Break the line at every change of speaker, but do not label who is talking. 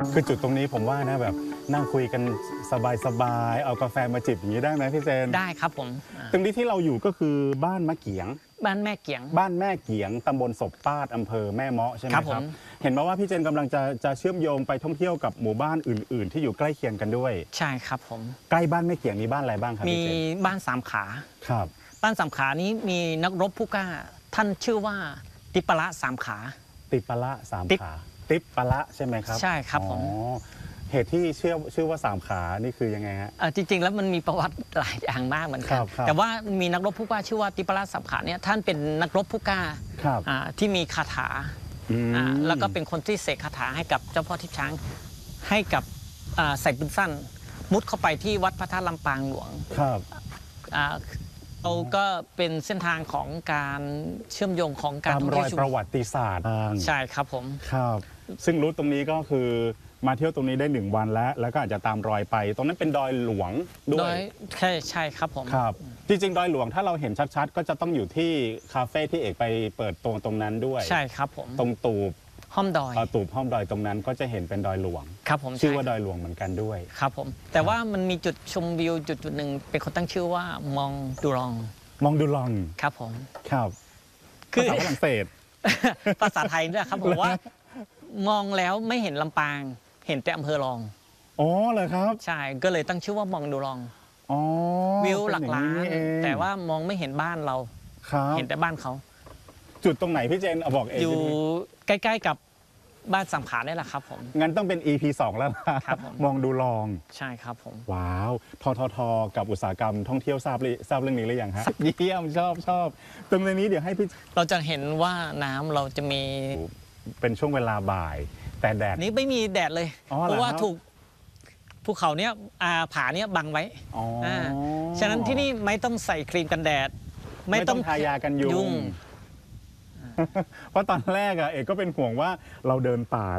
คือจุดตรงนี้ผมว่านะแบบนั่งคุยกันสบายๆเอากาแฟมาจิบอย่างนี้ได้ไหมพี่เจน
ได้ครับผม
ตรงนี้ที่เราอยู่ก็คือบ้านมะเกียง
บ้านแม่เกียง
บ้านแม่เกียงตำบลศพปาดอำเภอแม่เมาะใช่ไหมครับเห็นมาว่าพี่เจนกำลังจะเชื่อมโยงไปท่องเที่ยวกับหมู่บ้านอื่นๆ ที่อยู่ใกล้เคียงกันด้วย
ใช่ครับผม
ใกล้บ้านแม่เกียงมีบ้านอะไรบ้างครับ
มี
พี่เจน
บ้านสามขา
ครับ
บ้านสามขานี้มีนักรบผู้กล้าท่านชื่อว่าติปละสามขา
ติปละสามขาติปละใช่ไหมครับ
ใช่ครับผม
เหตุที่ชื่อว่าสามขานี่คือยังไงฮะ
จริงๆแล้วมันมีประวัติหลายอย่างมากเหมือนกันแต่ว่ามีนักรบผู้กล้าชื่อว่าติปละสามขาเนี่ยท่านเป็นนักรบผู้กล้าที่มีคาถาแล้วก็เป็นคนที่เสกคาถาให้กับเจ้าพ่อทิพย์ช้างให้กับใส่ปืนสั้นมุดเข้าไปที่วัดพระธาตุลำปางหลวง
ครับ
เราก็เป็นเส้นทางของการเชื่อมโยงของการท่องเที่ยว
ประวัติศาสตร์
ใช่ครับผม
ครับซึ่งรูทตรงนี้ก็คือมาเที่ยวตรงนี้ได้1 วันแล้วก็อาจจะตามรอยไปตรงนั้นเป็นดอยหลวงด้วย
ใช่ครับผม
ครับจริงๆดอยหลวงถ้าเราเห็นชัดๆก็จะต้องอยู่ที่คาเฟ่ที่เอกไปเปิดตรงนั้นด้วย
ใช่ครับผม
ตรงตูบ
ห้อมดอย
ตูบห้อมดอยตรงนั้นก็จะเห็นเป็นดอยหลวง
ครับผม
ชื่อว่าดอยหลวงเหมือนกันด้วย
ครับผมแต่ว่ามันมีจุดชมวิวจุดหนึ่งเป็นคนตั้งชื่อว่ามองดูลองครับผม
ครับคือภาษาฝรั่งเศส
ภาษาไทยด้วยครับผมว่ามองแล้วไม่เห็นลำปางเห็นแต่อำเภอรอง
อ๋อเหรอครับ
ใช่ก็เลยตั้งชื่อว่ามองดูลองวิวหลักล้านแต่ว่ามองไม่เห็นบ้านเราเห็นแต่บ้านเขา
จุดตรงไหนพี่เจนบอกเอง
อยู่ใกล้ๆกับบ้านสามขานี่แหละครับผม
งั้นต้องเป็น EP 2แล้วครับมองดูลอง
ใช่ครับผม
ว้าวทกับอุตสาหกรรมท่องเที่ยวทราบเรื่องนี้หรือยังฮะเยี่ยมชอบตรงนี้เดี๋ยวให้พี่
เราจะเห็นว่าน้ำเราจะมี
เป็นช่วงเวลาบ่ายแต่แดด
นี้ไม่มีแดดเลยเพราะว่าถูกภูเขาเนี้ยผาเนี้ยบังไว้ฉะนั้นที่นี่ไม่ต้องใส่ครีมกันแดด
ไม่ต้องทายากันยุงเพราะตอนแรกเอกก็เป็นห่วงว่าเราเดินป่า